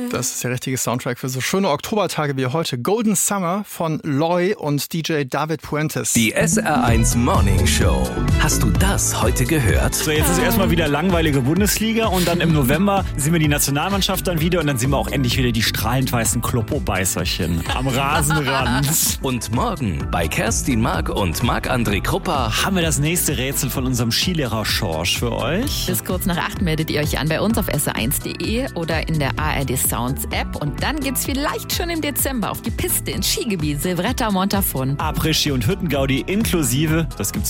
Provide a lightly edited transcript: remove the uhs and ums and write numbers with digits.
Das ist der richtige Soundtrack für so schöne Oktobertage wie heute. Golden Summer von Loy und DJ David Puentes. Die SR1 Morning Show. Hast du das heute gehört? So, jetzt ist erstmal wieder langweilige Bundesliga und dann im November sehen wir die Nationalmannschaft dann wieder und dann sehen wir auch endlich wieder die strahlend weißen Kloppo-Beißerchen am Rasenrand. Und morgen bei Kerstin Mark und Marc-André Krupper Haben wir das nächste Rätsel von unserem Skilehrer Schorsch für euch? Bis kurz nach 8 meldet ihr euch an bei uns auf sr1.de oder in der ARD Sounds App. Und dann geht's vielleicht schon im Dezember auf die Piste ins Skigebiet Silvretta Montafon. Après-Ski und Hüttengaudi inklusive. Das gibt's